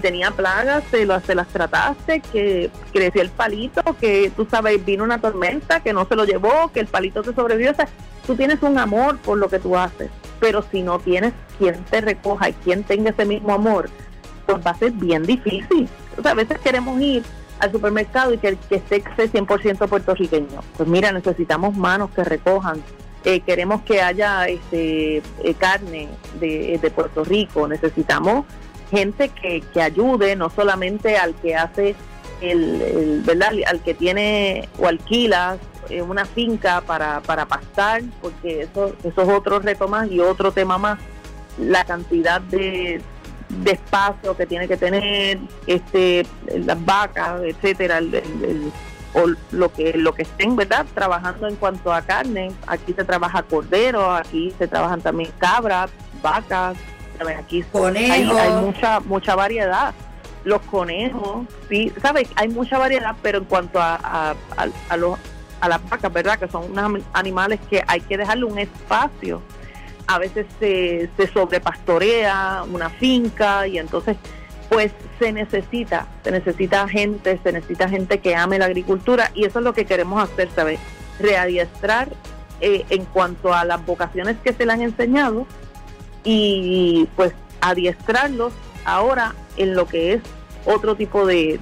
tenía plagas, se las trataste, que creció el palito, que tú sabes, vino una tormenta, que no se lo llevó, que el palito te sobrevivió. O sea, tú tienes un amor por lo que tú haces, pero si no tienes quien te recoja y quien tenga ese mismo amor, pues va a ser bien difícil. O sea, a veces queremos ir al supermercado y que esté 100% puertorriqueño. Pues mira, necesitamos manos que recojan. Queremos que haya carne de Puerto Rico. Necesitamos gente que ayude, no solamente al que hace ¿verdad? Al que tiene o alquila una finca para pastar, porque eso es otro reto más y otro tema más, la cantidad de espacio que tiene que tener las vacas, etcétera, o lo que estén, ¿verdad?, trabajando en cuanto a carne. Aquí se trabaja cordero, aquí se trabajan también cabras, vacas, aquí hay mucha variedad. Los conejos, sí, sabes, hay mucha variedad, pero en cuanto a las vacas, ¿verdad?, que son unos animales que hay que dejarle un espacio. A veces se sobrepastorea una finca y entonces pues se necesita gente que ame la agricultura, y eso es lo que queremos hacer, ¿sabes? Readiestrar en cuanto a las vocaciones que se le han enseñado, y pues adiestrarlos ahora en lo que es otro tipo de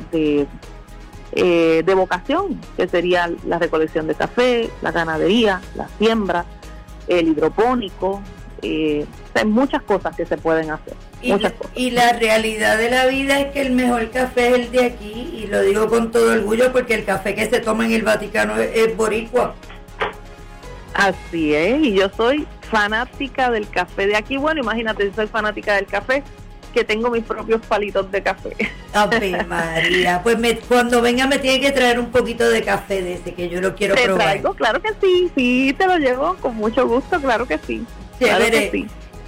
vocación, que sería la recolección de café, la ganadería, la siembra, el hidropónico. Hay muchas cosas que se pueden hacer. Y la realidad de la vida es que el mejor café es el de aquí, y lo digo con todo orgullo porque el café que se toma en el Vaticano es boricua. Así es, y yo soy fanática del café de aquí. Bueno, imagínate, soy fanática del café, que tengo mis propios palitos de café. ¡Ave María! Pues cuando venga me tiene que traer un poquito de café de ese, que yo lo quiero probar. Te traigo, claro que sí, te lo llevo con mucho gusto, claro que sí. Claro que sí.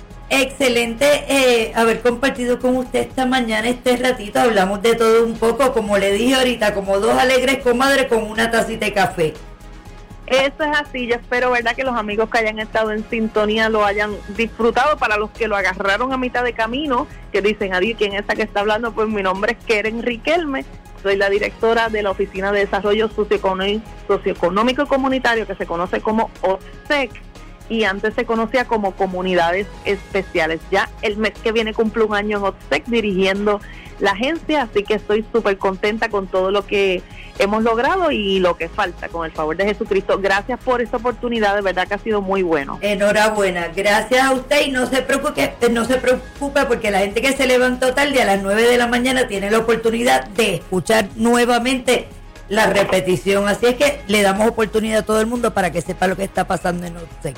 Excelente haber compartido con usted esta mañana, este ratito. Hablamos de todo un poco, como le dije ahorita, como dos alegres comadres con una tacita de café. Eso es así. Yo espero, ¿verdad?, que los amigos que hayan estado en sintonía lo hayan disfrutado. Para los que lo agarraron a mitad de camino, que dicen, adiós, ¿quién es esa que está hablando? Pues mi nombre es Keren Riquelme, soy la directora de la Oficina de Desarrollo Socioeconómico y Comunitario, que se conoce como OSEC, y antes se conocía como Comunidades Especiales. Ya el mes que viene cumplo un año en OSEC dirigiendo la agencia, así que estoy súper contenta con todo lo que hemos logrado y lo que falta, con el favor de Jesucristo. Gracias por esta oportunidad, de verdad que ha sido muy bueno. Enhorabuena, gracias a usted, y no se preocupe porque la gente que se levantó tarde a las 9 de la mañana tiene la oportunidad de escuchar nuevamente la repetición, así es que le damos oportunidad a todo el mundo para que sepa lo que está pasando en OSEC.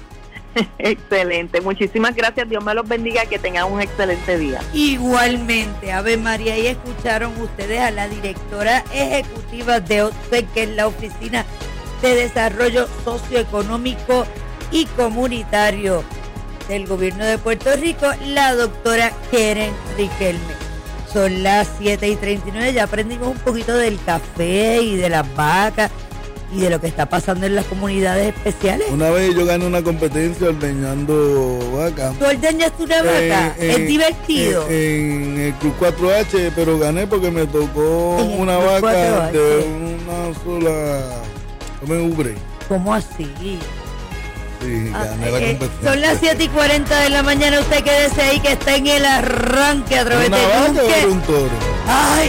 Excelente, muchísimas gracias, Dios me los bendiga, que tengan un excelente día. Igualmente, Ave María, y escucharon ustedes a la directora ejecutiva de OSEC, que es la Oficina de Desarrollo Socioeconómico y Comunitario del Gobierno de Puerto Rico, la doctora Keren Riquelme. Son las 7:39, ya aprendimos un poquito del café y de las vacas y de lo que está pasando en las comunidades especiales. Una vez yo gané una competencia ordeñando vaca. ¿Tú ordeñaste una vaca? ¿Es divertido? En el Club 4H, pero gané porque me tocó una vaca 4H. De una sola... Come ubre. ¿Cómo así? Sí, gané la competencia. Son las 7:40 de la mañana, usted quédese ahí que está en el arranque a través de ¿Una vaca o un toro? ¡Ay!